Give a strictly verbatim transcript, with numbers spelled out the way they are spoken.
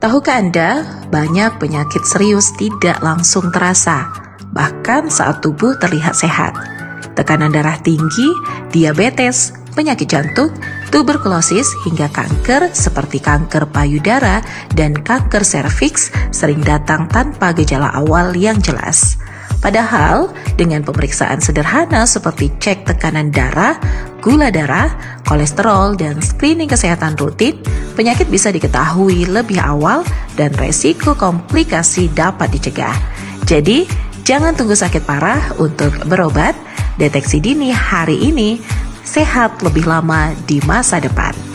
Tahukah Anda, banyak penyakit serius tidak langsung terasa, bahkan saat tubuh terlihat sehat. Tekanan darah tinggi, diabetes, penyakit jantung, tuberkulosis, hingga kanker seperti kanker payudara dan kanker serviks sering datang tanpa gejala awal yang jelas. Padahal, dengan pemeriksaan sederhana seperti cek tekanan darah, gula darah, kolesterol, dan screening kesehatan rutin, penyakit bisa diketahui lebih awal dan resiko komplikasi dapat dicegah. Jadi, jangan tunggu sakit parah untuk berobat. Deteksi dini hari ini, sehat lebih lama di masa depan.